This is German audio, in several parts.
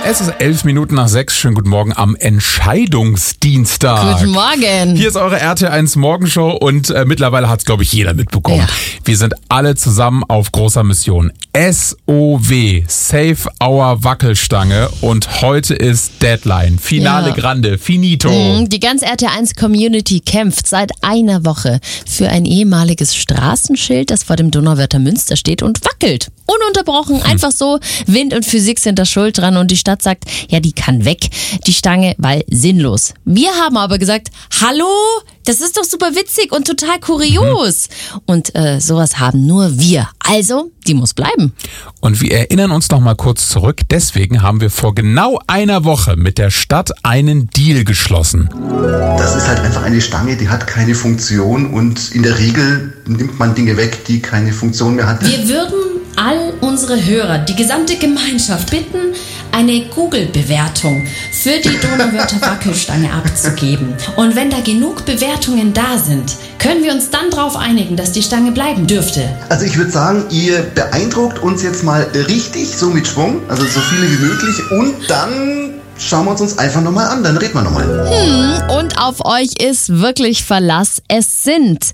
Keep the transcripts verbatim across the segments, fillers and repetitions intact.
Es ist elf Minuten nach sechs. Schönen guten Morgen am Entscheidungsdienstag. Guten Morgen. Hier ist eure R T eins Morgenshow und äh, mittlerweile hat es, glaube ich, jeder mitbekommen. Ja. Wir sind alle zusammen auf großer Mission. S O W, Save Our Wackelstange, und heute ist Deadline. Finale Ja. Grande, finito. Mhm, Die ganze R T eins Community kämpft seit einer Woche für ein ehemaliges Straßenschild, das vor dem Donauwörther Münster steht und wackelt. Ununterbrochen, einfach so. Wind und Physik sind da schuld dran und die Stadt sagt, ja, die kann weg, die Stange, weil sinnlos. Wir haben aber gesagt, hallo, das ist doch super witzig und total kurios. Mhm. Und äh, sowas haben nur wir. Also, die muss bleiben. Und wir erinnern uns noch mal kurz zurück. Deswegen haben wir vor genau einer Woche mit der Stadt einen Deal geschlossen. Das ist halt einfach eine Stange, die hat keine Funktion und in der Regel nimmt man Dinge weg, die keine Funktion mehr hat. Wir würden all unsere Hörer, die gesamte Gemeinschaft bitten, eine Google-Bewertung für die Donauwörther Wackelstange abzugeben. Und wenn da genug Bewertungen da sind, können wir uns dann darauf einigen, dass die Stange bleiben dürfte. Also ich würde sagen, ihr beeindruckt uns jetzt mal richtig, so mit Schwung, also so viele wie möglich, und dann schauen wir uns uns einfach nochmal an, dann reden wir nochmal. Hm, und auf euch ist wirklich Verlass. Es sind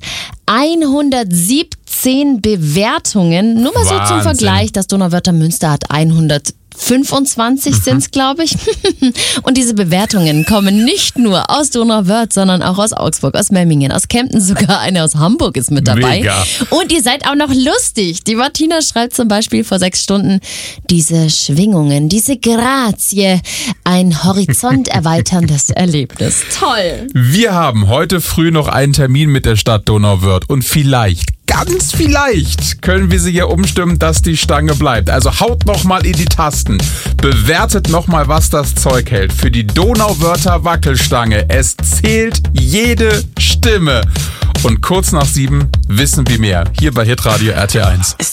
hundertsiebzehn Bewertungen. Nur mal so Wahnsinn. zum Vergleich, das Donauwörther Münster hat hundertfünfundzwanzig, mhm. sind es, glaube ich. Und diese Bewertungen kommen nicht nur aus Donauwörth, sondern auch aus Augsburg, aus Memmingen, aus Kempten, sogar eine aus Hamburg ist mit dabei. Mega. Und ihr seid auch noch lustig. Die Martina schreibt zum Beispiel vor sechs Stunden, diese Schwingungen, diese Grazie, ein horizont erweiterndes Erlebnis. Toll. Wir haben heute früh noch einen Termin mit der Stadt Donauwörth und vielleicht, ganz vielleicht, können wir sie hier umstimmen, dass die Stange bleibt. Also haut noch mal in die Tasten. Bewertet noch mal, was das Zeug hält. Für die Donauwörther Wackelstange. Es zählt jede Stimme. Und kurz nach sieben wissen wir mehr. Hier bei Hitradio R T eins.